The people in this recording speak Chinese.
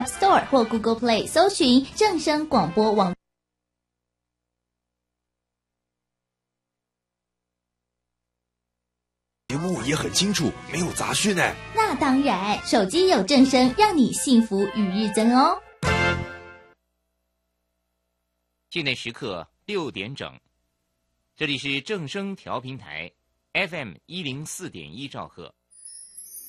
Store 或 Google Play 搜寻正声广播网。 节目也很清楚，没有杂讯呢。 那当然，手机有正声，让你幸福与日增哦。 现在时刻6点整，这里是正声调频台 FM104.1兆赫，